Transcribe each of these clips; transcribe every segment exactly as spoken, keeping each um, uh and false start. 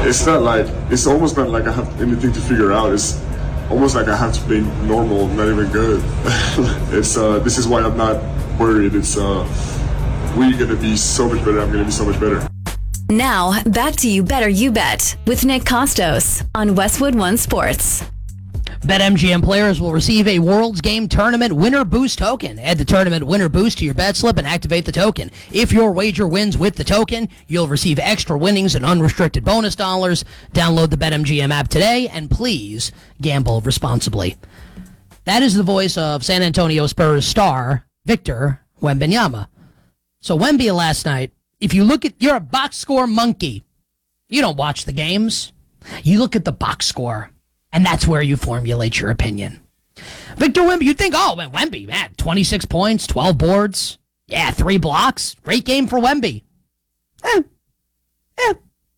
it's not like, it's almost not like I have anything to figure out. It's almost like I have to play normal, not even good. It's uh, this is why I'm not worried. It's uh, we're going to be so much better. I'm going to be so much better. Now, back to You Better You Bet with Nick Costos on Westwood One Sports. BetMGM players will receive a World's Game Tournament Winner Boost token. Add the Tournament Winner Boost to your bet slip and activate the token. If your wager wins with the token, you'll receive extra winnings and unrestricted bonus dollars. Download the BetMGM app today, and please gamble responsibly. That is the voice of San Antonio Spurs star Victor Wembanyama. So Wemby last night, if you look at, you're a box score monkey. You don't watch the games. You look at the box score. And that's where you formulate your opinion. Victor Wemby, you'd think, oh, man, Wemby, man, twenty-six points, twelve boards. Yeah, three blocks. Great game for Wemby. Eh. Eh.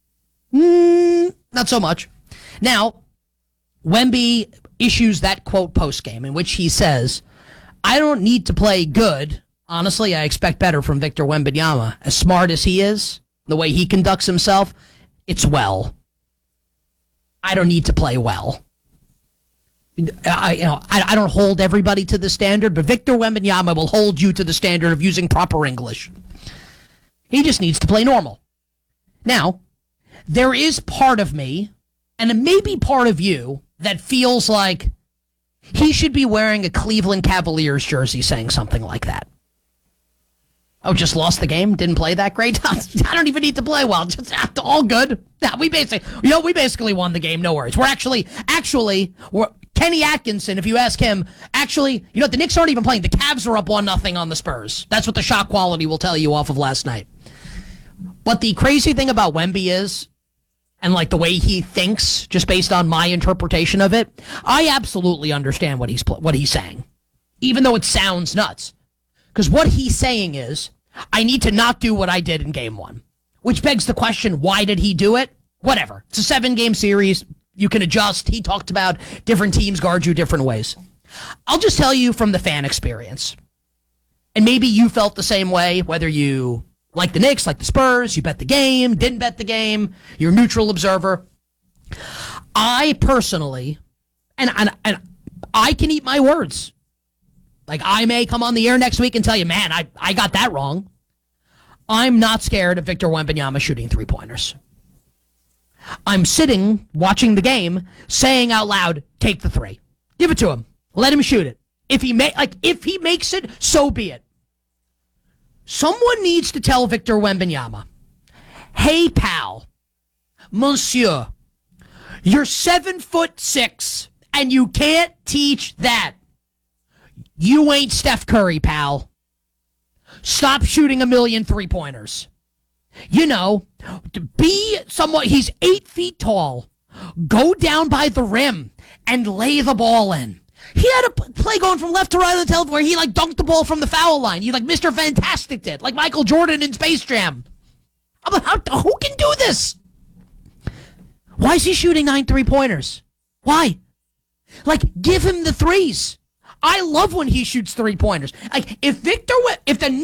Mm, not so much. Now, Wemby issues that quote post-game in which he says, I don't need to play good. Honestly, I expect better from Victor Wembanyama. As smart as he is, the way he conducts himself, it's well. I don't need to play well. I, you know, I, I don't hold everybody to the standard, but Victor Wembanyama will hold you to the standard of using proper English. He just needs to play normal. Now, there is part of me, and maybe part of you, that feels like he should be wearing a Cleveland Cavaliers jersey saying something like that. Oh, just lost the game? Didn't play that great? I don't even need to play well. Just all good. Yeah, we basically, you know, we basically won the game. No worries. We're actually, actually, we're, Kenny Atkinson, if you ask him, actually, you know, the Knicks aren't even playing. The Cavs are up one nothing on the Spurs. That's what the shot quality will tell you off of last night. But the crazy thing about Wemby is, and like the way he thinks, just based on my interpretation of it, I absolutely understand what he's what he's saying, even though it sounds nuts. Because what he's saying is, I need to not do what I did in game one. Which begs the question, why did he do it? Whatever. It's a seven-game series. You can adjust. He talked about different teams guard you different ways. I'll just tell you from the fan experience. And maybe you felt the same way, whether you like the Knicks, like the Spurs, you bet the game, didn't bet the game, you're a neutral observer. I personally, and, and, and I can eat my words. Like, I may come on the air next week and tell you, man, I, I got that wrong. I'm not scared of Victor Wembanyama shooting three-pointers. I'm sitting, watching the game, saying out loud, take the three. Give it to him. Let him shoot it. If he ma- like, if he makes it, so be it. Someone needs to tell Victor Wembanyama, hey, pal, monsieur, you're seven foot six, and you can't teach that. You ain't Steph Curry, pal. Stop shooting a million three-pointers. You know, to be somewhat, he's eight feet tall. Go down by the rim and lay the ball in. He had a play going from left to right on the television where he, like, dunked the ball from the foul line. He, like, Mister Fantastic did, like Michael Jordan in Space Jam. I'm like, how, who can do this? Why is he shooting nine three-pointers? Why? Like, give him the threes. I love when he shoots three-pointers. Like, if Victor, if the